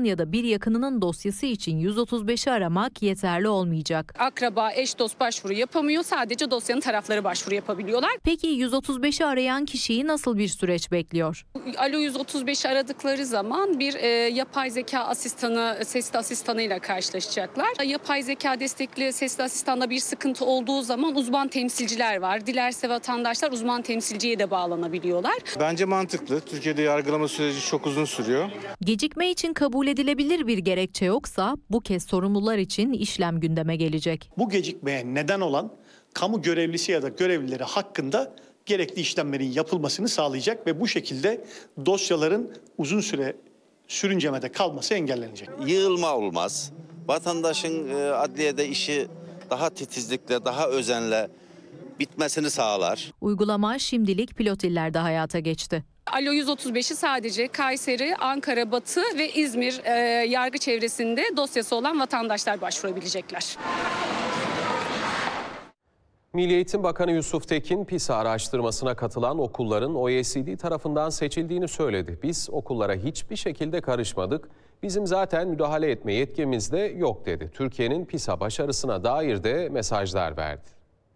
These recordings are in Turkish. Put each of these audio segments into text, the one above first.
ya da bir yakınının dosyası için 135'i aramak yeterli olmayacak. Akraba, eş, dost başvuru yapamıyor. Sadece dosyanın tarafları başvuru yapabiliyorlar. Peki 135'i arayan kişiyi nasıl bir süreç bekliyor? Alo 135'i aradıkları zaman bir yapay zeka asistanı, sesli asistanıyla karşılaşacaklar. Yapay zeka destekli sesli asistanda bir sıkıntı olduğu zaman uzman temsilciler var. Dilerse vatandaşlar uzman temsilciye de bağlanabiliyorlar. Bence mantıklı. Türkiye'de yargılama süreci çok uzun sürüyor. Gecikme için kabul edilebilir bir gerekçe yoksa bu kez sorumlular için işlem gündeme gelecek. Bu gecikmeye neden olan kamu görevlisi ya da görevlileri hakkında gerekli işlemlerin yapılmasını sağlayacak ve bu şekilde dosyaların uzun süre sürüncemede kalması engellenecek. Yığılma olmaz. Vatandaşın adliyede işi daha titizlikle, daha özenle bitmesini sağlar. Uygulama şimdilik pilot illerde hayata geçti. Alo 135'i sadece Kayseri, Ankara, Batı ve İzmir yargı çevresinde dosyası olan vatandaşlar başvurabilecekler. Milli Eğitim Bakanı Yusuf Tekin, PISA araştırmasına katılan okulların OECD tarafından seçildiğini söyledi. Biz okullara hiçbir şekilde karışmadık. Bizim zaten müdahale etme yetkimiz de yok dedi. Türkiye'nin PISA başarısına dair de mesajlar verdi.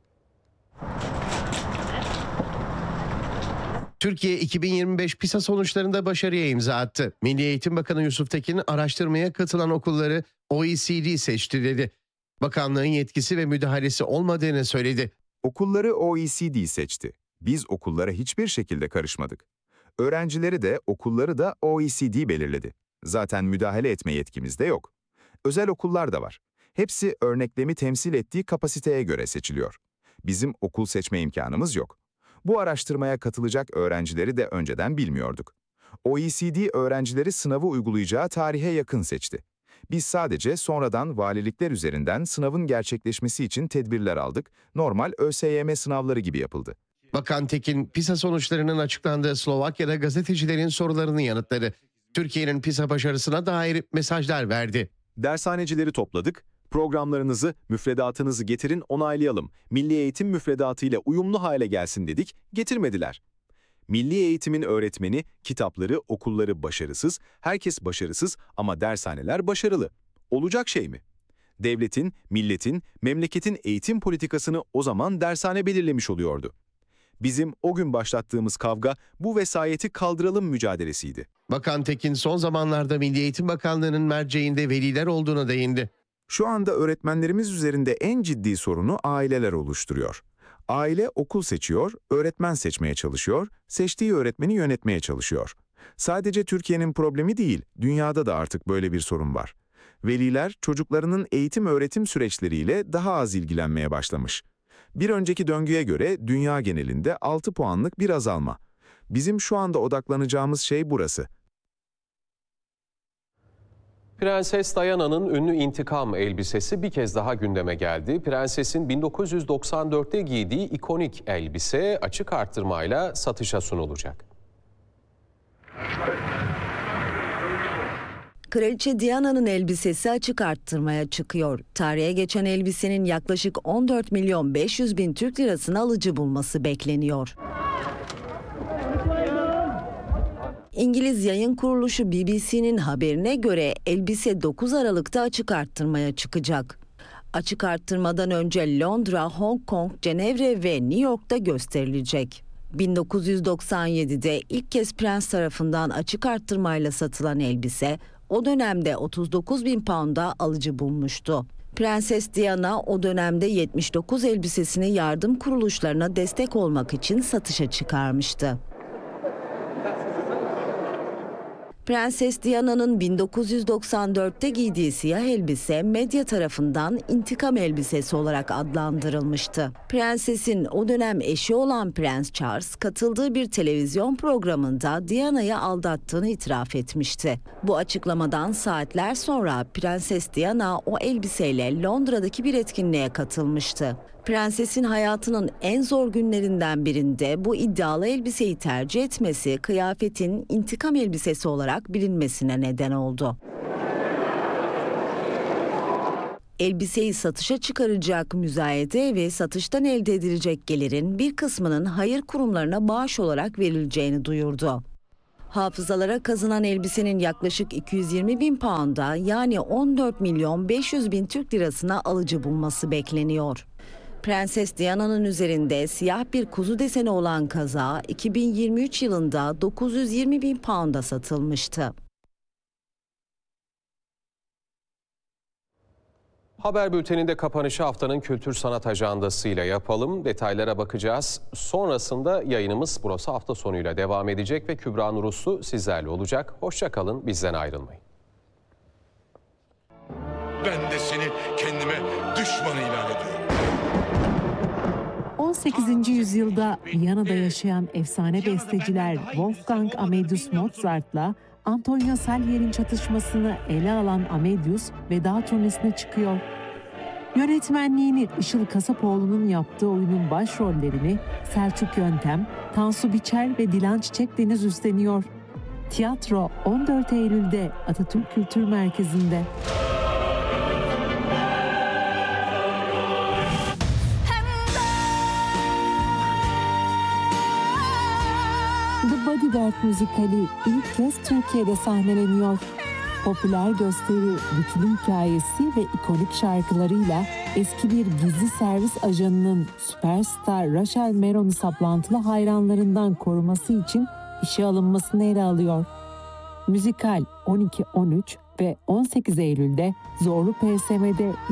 Türkiye 2025 PISA sonuçlarında başarıya imza attı. Milli Eğitim Bakanı Yusuf Tekin araştırmaya katılan okulları OECD seçti dedi. Bakanlığın yetkisi ve müdahalesi olmadığını söyledi. Okulları OECD seçti. Biz okullara hiçbir şekilde karışmadık. Öğrencileri de okulları da OECD belirledi. Zaten müdahale etme yetkimiz de yok. Özel okullar da var. Hepsi örneklemi temsil ettiği kapasiteye göre seçiliyor. Bizim okul seçme imkanımız yok. Bu araştırmaya katılacak öğrencileri de önceden bilmiyorduk. OECD öğrencileri sınavı uygulayacağı tarihe yakın seçti. Biz sadece sonradan valilikler üzerinden sınavın gerçekleşmesi için tedbirler aldık. Normal ÖSYM sınavları gibi yapıldı. Bakan Tekin, PISA sonuçlarının açıklandığı Slovakya'da gazetecilerin sorularını yanıtladı. Türkiye'nin PISA başarısına dair mesajlar verdi. Dershanecileri topladık. Programlarınızı, müfredatınızı getirin, onaylayalım. Milli eğitim müfredatıyla uyumlu hale gelsin dedik, getirmediler. Milli eğitimin öğretmeni, kitapları, okulları başarısız, herkes başarısız ama dershaneler başarılı. Olacak şey mi? Devletin, milletin, memleketin eğitim politikasını o zaman dershane belirlemiş oluyordu. Bizim o gün başlattığımız kavga bu vesayeti kaldıralım mücadelesiydi. Bakan Tekin son zamanlarda Milli Eğitim Bakanlığı'nın merceğinde veliler olduğuna değindi. Şu anda öğretmenlerimiz üzerinde en ciddi sorunu aileler oluşturuyor. Aile okul seçiyor, öğretmen seçmeye çalışıyor, seçtiği öğretmeni yönetmeye çalışıyor. Sadece Türkiye'nin problemi değil, dünyada da artık böyle bir sorun var. Veliler çocuklarının eğitim-öğretim süreçleriyle daha az ilgilenmeye başlamış. Bir önceki döngüye göre dünya genelinde 6 puanlık bir azalma. Bizim şu anda odaklanacağımız şey burası. Prenses Diana'nın ünlü intikam elbisesi bir kez daha gündeme geldi. Prensesin 1994'te giydiği ikonik elbise açık artırmayla satışa sunulacak. Kraliçe Diana'nın elbisesi açık arttırmaya çıkıyor. Tarihe geçen elbisenin yaklaşık 14 milyon 500 bin Türk lirasını alıcı bulması bekleniyor. İngiliz yayın kuruluşu BBC'nin haberine göre elbise 9 Aralık'ta açık arttırmaya çıkacak. Açık arttırmadan önce Londra, Hong Kong, Cenevre ve New York'ta gösterilecek. 1997'de ilk kez prens tarafından açık arttırmayla satılan elbise o dönemde 39 bin pound'a alıcı bulmuştu. Prenses Diana o dönemde 79 elbisesini yardım kuruluşlarına destek olmak için satışa çıkarmıştı. Prenses Diana'nın 1994'te giydiği siyah elbise medya tarafından intikam elbisesi olarak adlandırılmıştı. Prensesin o dönem eşi olan Prens Charles katıldığı bir televizyon programında Diana'yı aldattığını itiraf etmişti. Bu açıklamadan saatler sonra Prenses Diana o elbiseyle Londra'daki bir etkinliğe katılmıştı. Prensesin hayatının en zor günlerinden birinde bu iddialı elbiseyi tercih etmesi kıyafetin intikam elbisesi olarak bilinmesine neden oldu. Elbiseyi satışa çıkaracak müzayede ve satıştan elde edilecek gelirin bir kısmının hayır kurumlarına bağış olarak verileceğini duyurdu. Hafızalara kazınan elbisenin yaklaşık 220 bin pound'a yani 14 milyon 500 bin Türk lirasına alıcı bulması bekleniyor. Prenses Diana'nın üzerinde siyah bir kuzu deseni olan kazağı 2023 yılında 920 bin pound'a satılmıştı. Haber bülteninde kapanışı haftanın kültür sanat ajandasıyla yapalım. Detaylara bakacağız. Sonrasında yayınımız burası hafta sonuyla devam edecek ve Kübra Nur Uslu sizlerle olacak. Hoşça kalın, bizden ayrılmayın. Ben de seni kendime düşman ilan ediyorum. 18. yüzyılda Viyana'da yaşayan efsane besteciler Wolfgang Amadeus Mozart'la Antonio Salieri'nin çatışmasını ele alan Amadeus veda turnesine çıkıyor. Yönetmenliğini Işıl Kasapoğlu'nun yaptığı oyunun başrollerini Selçuk Yöntem, Tansu Biçer ve Dilan Çiçek Deniz üstleniyor. Tiyatro 14 Eylül'de Atatürk Kültür Merkezi'nde. The Bodyguard müzikali ilk kez Türkiye'de sahneleniyor. Popüler gösteri, güçlü hikayesi ve ikonik şarkılarıyla eski bir gizli servis ajanının süperstar Rachel Meron'u saplantılı hayranlarından koruması için işe alınmasını ele alıyor. Müzikal 12, 13 ve 18 Eylül'de Zorlu PSM'de